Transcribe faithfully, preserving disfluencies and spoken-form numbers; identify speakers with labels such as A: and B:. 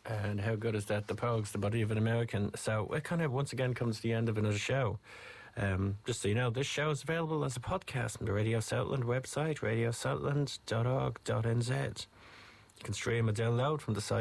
A: And how good is that? The Pogues, the body of an American. So it kind of once again comes to the end of another show. Um, just so you know, this show is available as a podcast on the Radio Southland website, radio southland dot org dot n z. You can stream or download from the site.